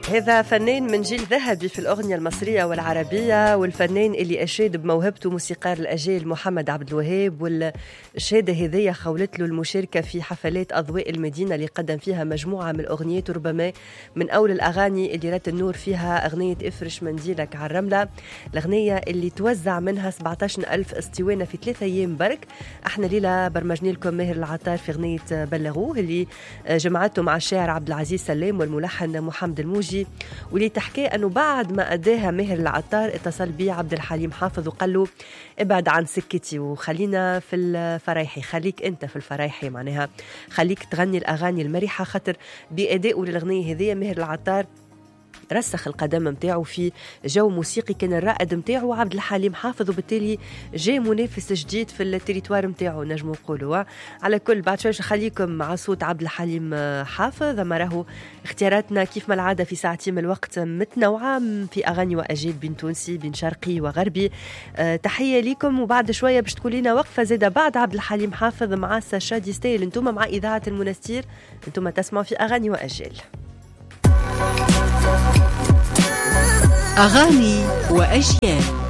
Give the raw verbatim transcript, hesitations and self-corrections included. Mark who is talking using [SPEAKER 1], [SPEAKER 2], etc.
[SPEAKER 1] هذا فنان من جيل ذهبي في الأغنية المصرية والعربية، والفنان اللي أشاد بموهبته موسيقار الأجيال محمد عبد الوهاب، والشهادة هذية خولت له المشاركة في حفلات أضواء المدينة اللي قدم فيها مجموعة من الأغنيات، وربما من أول الأغاني اللي رات النور فيها أغنية افرش منديلك على الرملة، الأغنية اللي توزع منها سبعة عشر ألف اسطوانة في ثلاثة أيام برك. احنا ليلة برمجنا لكم ماهر العطار في أغنية بلغوه اللي جمعته مع الشاعر عبد العزيز سلام والملحن محمد الموجي، واللي تحكي أنه بعد ما أداها ماهر العطار اتصل بي عبد الحليم حافظ وقال له ابعد عن سكتي وخلينا في الفرايحي، خليك أنت في الفرايحي، معناها خليك تغني الأغاني المريحة، خاطر بأدائه للأغنية هذه ماهر العطار رسخ القدم متاعه في جو موسيقي كان الرائد متاعه عبد الحليم حافظ، وبالتالي جاء منافس جديد في التريتوار متاعه نجم نقولوا. على كل بعد شوي خليكم مع صوت عبد الحليم حافظ، اما راهو اختياراتنا كيف ما العاده في ساعتين من الوقت متنوعه في اغاني واجيال بين تونسي بين شرقي وغربي. أه تحيه لكم، وبعد شويه باش تقول لنا وقفه زاده بعد عبد الحليم حافظ مع ساشا دي ستايل. انتم مع اذاعه المنستير، انتم تسمعوا في اغاني واجيال.
[SPEAKER 2] أغاني وأجيال.